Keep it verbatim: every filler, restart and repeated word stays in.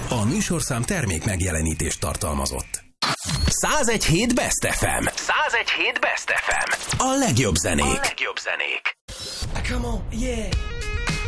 A műsorszám termék megjelenítést tartalmazott. százegy hét Best ef em. százegy hét Best ef em. A legjobb zenék. A legjobb zenék. Come on, yeah.